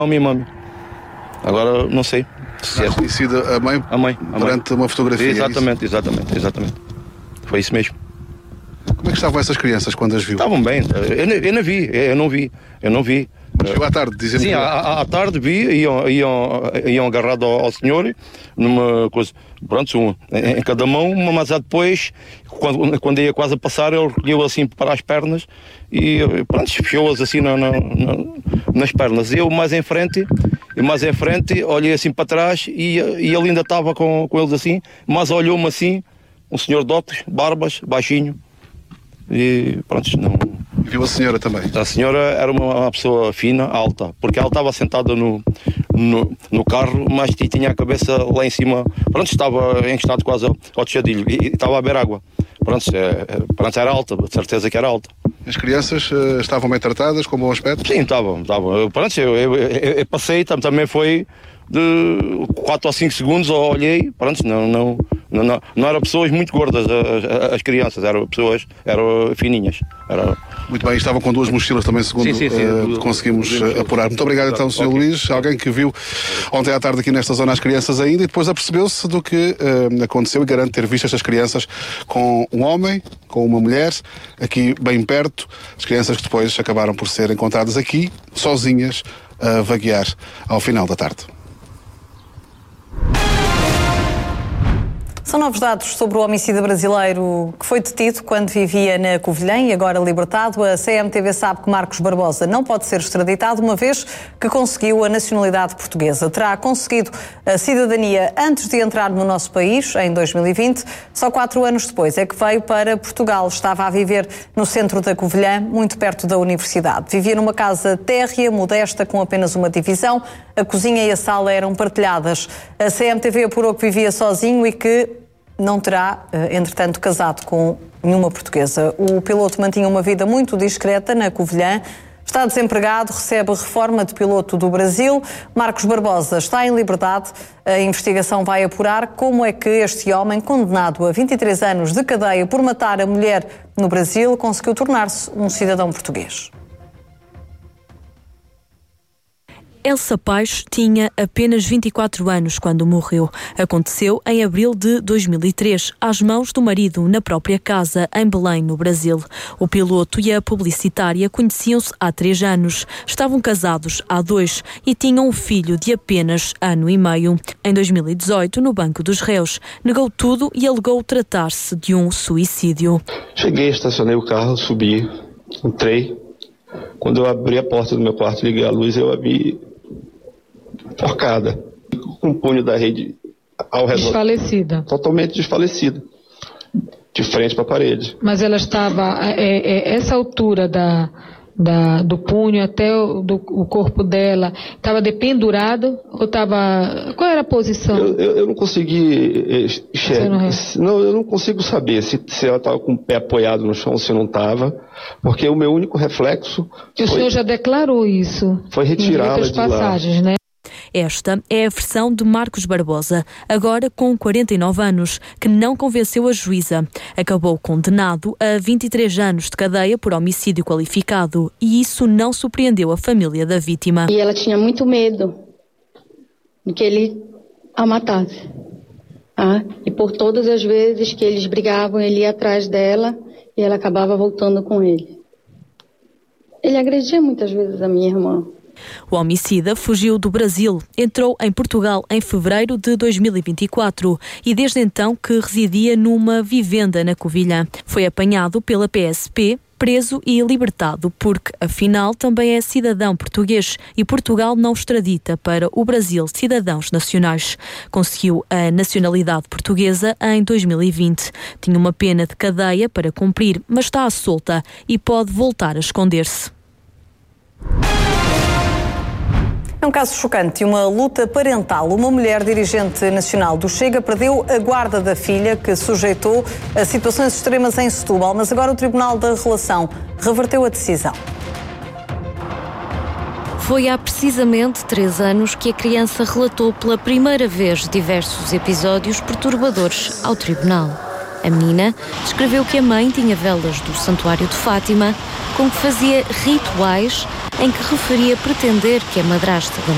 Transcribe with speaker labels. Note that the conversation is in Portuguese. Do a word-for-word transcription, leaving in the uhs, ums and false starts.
Speaker 1: A minha mãe. Agora não sei se
Speaker 2: é conhecida a mãe,
Speaker 1: a mãe a
Speaker 2: durante
Speaker 1: mãe.
Speaker 2: uma fotografia.
Speaker 1: Exatamente, é exatamente, exatamente. Foi isso mesmo.
Speaker 2: Como é que estavam essas crianças quando as viu?
Speaker 1: Estavam bem, eu, eu, eu não vi, eu não vi, eu não vi.
Speaker 2: Mas viu à tarde, dizendo
Speaker 1: Sim,
Speaker 2: que...
Speaker 1: à, à tarde vi, iam, iam, iam agarrado ao, ao senhor, numa coisa, pronto, um, em, em cada mão, mas depois, quando, quando ia quase a passar, ele recolheu assim para as pernas e pronto, fechou-as assim na, na, na, nas pernas. Eu mais em frente, e mais em frente, olhei assim para trás e, e ele ainda estava com, com eles assim, mas olhou-me assim, um senhor de óculos, barbas, baixinho, e pronto, não...
Speaker 2: Viu a senhora também?
Speaker 1: A senhora era uma, uma pessoa fina, alta, porque ela estava sentada no, no, no carro, mas tinha a cabeça lá em cima, pronto, estava encostado quase ao, ao tejadilho e, e estava a beber água. Pronto, é, pronto, era alta, de certeza que era alta.
Speaker 2: As crianças uh, estavam bem tratadas, com bom aspecto?
Speaker 1: Sim, estavam, estavam. Pronto, eu, eu, eu, eu passei, também foi de quatro ou cinco segundos, eu olhei, pronto, não, não, não, não, não eram pessoas muito gordas as, as crianças, eram pessoas, eram fininhas. Era...
Speaker 2: Muito bem, estavam com duas mochilas também, segundo sim, sim, sim. Uh, conseguimos uh, apurar. Muito obrigado então, senhor Okay. Luís, alguém que viu ontem à tarde aqui nesta zona as crianças ainda e depois apercebeu-se do que uh, aconteceu e garante ter visto estas crianças com um homem, com uma mulher, aqui bem perto, as crianças que depois acabaram por ser encontradas aqui, sozinhas, a vaguear ao final da tarde.
Speaker 3: São novos dados sobre o homicida brasileiro que foi detido quando vivia na Covilhã e agora libertado. A C M T V sabe que Marcos Barbosa não pode ser extraditado, uma vez que conseguiu a nacionalidade portuguesa. Terá conseguido a cidadania antes de entrar no nosso país, em dois mil e vinte. Só quatro anos depois é que veio para Portugal. Estava a viver no centro da Covilhã, muito perto da universidade. Vivia numa casa térrea, modesta, com apenas uma divisão. A cozinha e a sala eram partilhadas. A C M T V apurou que vivia sozinho e que não terá, entretanto, casado com nenhuma portuguesa. O piloto mantinha uma vida muito discreta na Covilhã. Está desempregado, recebe reforma de piloto do Brasil. Marcos Barbosa está em liberdade. A investigação vai apurar como é que este homem, condenado a vinte e três anos de cadeia por matar a mulher no Brasil, conseguiu tornar-se um cidadão português.
Speaker 4: Elsa Paes tinha apenas vinte e quatro anos quando morreu. Aconteceu em abril de dois mil e três, às mãos do marido, na própria casa, em Belém, no Brasil. O piloto e a publicitária conheciam-se há três anos. Estavam casados há dois e tinham um filho de apenas ano e meio. Em dois mil e dezoito, no banco dos réus, negou tudo e alegou tratar-se de um suicídio.
Speaker 5: Cheguei, estacionei o carro, subi, entrei. Quando eu abri a porta do meu quarto, liguei a luz, eu a vi porcada, com o punho da rede ao redor.
Speaker 6: Desfalecida.
Speaker 5: Totalmente desfalecida, de frente para a parede.
Speaker 6: Mas ela estava, é, é, essa altura da, da, do punho até o, do, o corpo dela, estava dependurado ou estava... Qual era a posição?
Speaker 5: Eu, eu, eu não consegui enxergar, não, não, eu não consigo saber se, se ela estava com o pé apoiado no chão ou se não estava, porque o meu único reflexo...
Speaker 6: Que o
Speaker 5: foi,
Speaker 6: senhor já declarou isso.
Speaker 5: Foi retirá-la de
Speaker 6: passagens,
Speaker 5: lá.
Speaker 6: Né?
Speaker 4: Esta é a versão de Marcos Barbosa, agora com quarenta e nove anos, que não convenceu a juíza. Acabou condenado a vinte e três anos de cadeia por homicídio qualificado e isso não surpreendeu a família da vítima.
Speaker 7: E ela tinha muito medo de que ele a matasse. Ah, e por todas as vezes que eles brigavam, ele ia atrás dela e ela acabava voltando com ele. Ele agredia muitas vezes a minha irmã.
Speaker 4: O homicida fugiu do Brasil, entrou em Portugal em fevereiro de dois mil e vinte e quatro e desde então que residia numa vivenda na Covilhã. Foi apanhado pela P S P, preso e libertado porque, afinal, também é cidadão português e Portugal não extradita para o Brasil cidadãos nacionais. Conseguiu a nacionalidade portuguesa em dois mil e vinte. Tinha uma pena de cadeia para cumprir, mas está à solta e pode voltar a esconder-se.
Speaker 3: É um caso chocante e uma luta parental. Uma mulher dirigente nacional do Chega perdeu a guarda da filha, que sujeitou a situações extremas em Setúbal, mas agora o Tribunal da Relação reverteu a decisão.
Speaker 8: Foi há precisamente três anos que a criança relatou pela primeira vez diversos episódios perturbadores ao tribunal. A menina descreveu que a mãe tinha velas do Santuário de Fátima, com que fazia rituais em que referia pretender que a madrasta da